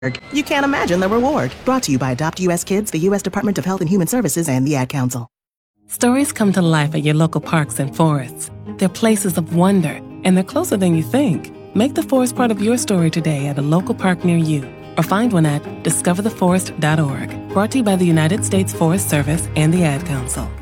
You can't imagine the reward. Brought to you by Adopt U.S. Kids, the U.S. Department of Health and Human Services, and the Ad Council. Stories come to life at your local parks and forests. They're places of wonder, and they're closer than you think. Make the forest part of your story today at a local park near you, or find one at discovertheforest.org. Brought to you by the United States Forest Service and the Ad Council.